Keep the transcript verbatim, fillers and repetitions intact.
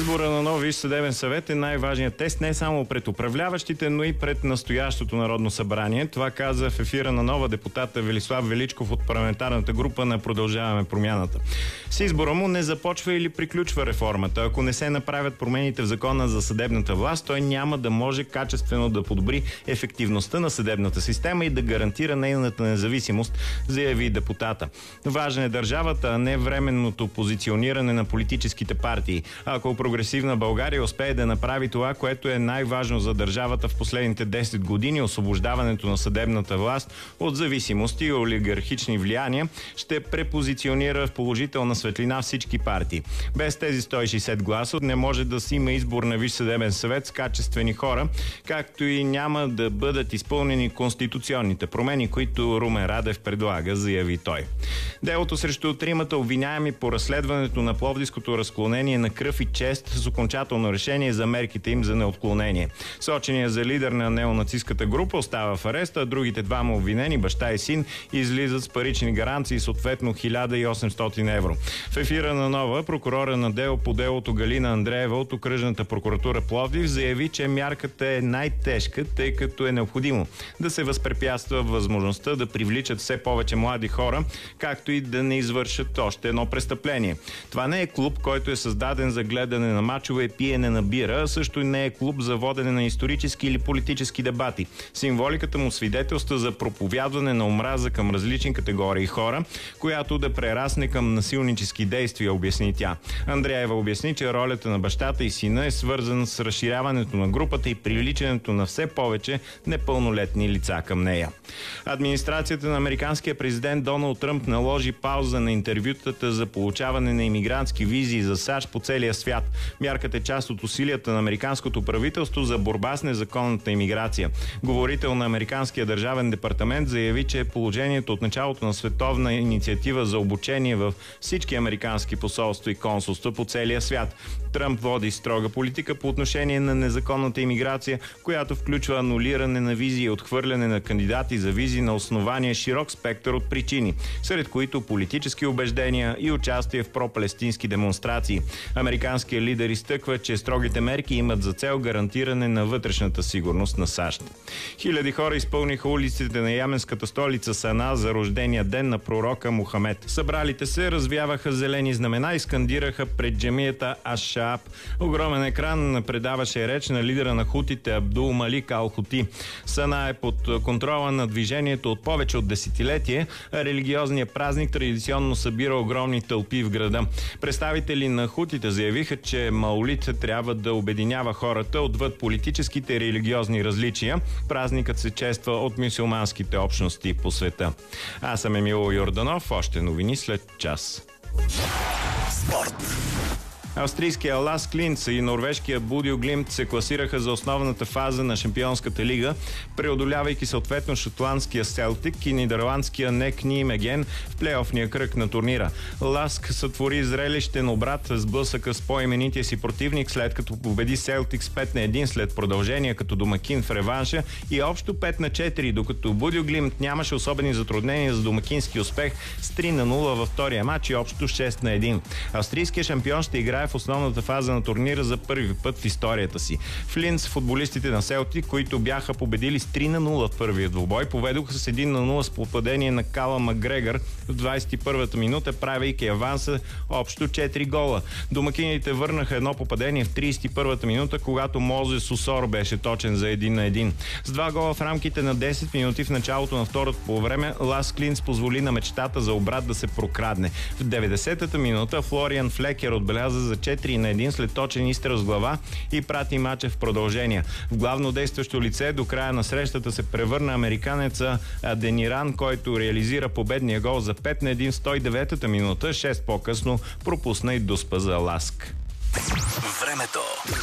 Избора на нов Висш съдебен съвет е най-важният тест не само пред управляващите, но и пред настоящото Народно събрание. Това каза в ефира на нова депутата Велислав Величков от парламентарната група на Продължаваме промяната. С избора му не започва или приключва реформата. Ако не се направят промените в закона за съдебната власт, той няма да може качествено да подобри ефективността на съдебната система и да гарантира нейната независимост, заяви депутата. Важна е държавата, а не временното позициониране на политическите партии. Ако прогресивна България успее да направи това, което е най-важно за държавата в последните десет години, освобождаването на съдебната власт от зависимости и олигархични влияния, ще препозиционира в положителна светлина всички партии. Без тези сто и шейсет гласа не може да си има избор на Висш съдебен съвет с качествени хора, както и няма да бъдат изпълнени конституционните промени, които Румен Радев предлага, заяви той. Делото срещу тримата обвиняеми по разследването на пловдивското разклонение на кръв и чест с окончателно решение за мерките им за неотклонение. Соченият за лидер на неонацистската група остава в ареста, а другите двама обвинени, баща и син, излизат с парични гаранции, съответно хиляда и осемстотин евро. В ефира на нова, прокурора на дело по делото Галина Андреева от окръжната прокуратура Пловдив заяви, че мярката е най-тежка, тъй като е необходимо да се възпрепятства възможността да привличат все повече млади хора, както и да не извършат още едно престъпление. Това не е клуб, който е създаден за гледане на мачове и пиене на бира, а също и не е клуб за водене на исторически или политически дебати. Символиката му свидетелства за проповядване на омраза към различни категории хора, която да прерасне към насилнически действия, обясни тя. Андреева обясни, че ролята на бащата и сина е свързана с разширяването на групата и привличането на все повече непълнолетни лица към нея. Администрацията на американския президент Доналд Тръмп наложи пауза на интервютата за получаване на имигрантски визи за САЩ по целия свят. Мярката е част от усилията на американското правителство за борба с незаконната имиграция. Говорител на американския държавен департамент заяви, че положението от началото на световна инициатива за обучение в всички американски посолства и консулства по целия свят. Тръмп води строга политика по отношение на незаконната имиграция, която включва анулиране на визи и отхвърляне на кандидати за визи на основание широк спектър от причини, сред които политически убеждения и участие в пропалестински демонстрации. Американският лидер изтъква, че строгите мерки имат за цел гарантиране на вътрешната сигурност на САЩ. Хиляди хора изпълниха улиците на яменската столица Сана за рождения ден на пророка Мухамед. Събралите се развяваха зелени знамена и скандираха пред джамията Аш-Шааб. Огромен екран предаваше реч на лидера на хутите Абдул Малик Ал-Хути. Сана е под контрола на движението от повече от десетилетие, а религиозният празник традиционно събира огромни тълпи в града. Представители на хутите заявиха, че маулид трябва да обединява хората отвъд политическите и религиозни различия. Празникът се чества от мюсюлманските общности по света. Аз съм Емил Йорданов. Още новини след час. Спорт. Австрийския Ласк Линц и норвежкия Бодø Глимт се класираха за основната фаза на Шампионската лига, преодолявайки съответно шотландския Селтик и нидерландския Нек Нимеген в плейофния кръг на турнира. Ласк сътвори зрелищен обрат с блъсъка с по-именития си противник, след като победи Селтик с пет на едно след продължение като домакин в реванша и общо пет на четири, докато Бодø Глимт нямаше особени затруднения за домакински успех с три на нула във втория матч и общо шест на едно. Австрийският шампион ще играе в основната фаза на турнира за първи път в историята си. В Линц футболистите на Селтик, които бяха победили с три на нула в първия двубой, поведоха с едно на нула с попадение на Кала Макгрегор в двадесет и първата минута, правейки аванса общо четири гола. Домакините върнаха едно попадение в тридесет и първата минута, когато Мозес Осор беше точен за едно на едно. С два гола в рамките на десет минути в началото на второто полувреме, Ласк Линц позволи на мечтата за обрат да се прокрадне. В деветдесетата минута Флориан Флекер отбеляза за четири на едно след точен изстрел с глава и прати мача в продължение. В главно действащо лице до края на срещата се превърна американеца Адениран, който реализира победния гол за пет на едно в сто и деветата минута, шест по-късно пропусна и дуспа за Ласк. Времето.